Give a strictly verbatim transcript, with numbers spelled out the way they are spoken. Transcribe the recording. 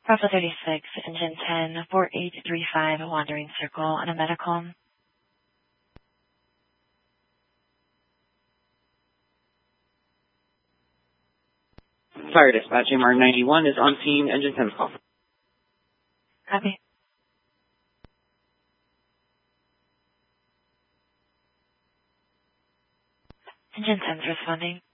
Bravo thirty-six, Engine ten, four eight three five, Wandering Circle on a Medicom. Fire dispatch, M R ninety-one is on scene, Engine ten call. Copy. Engine ten's responding.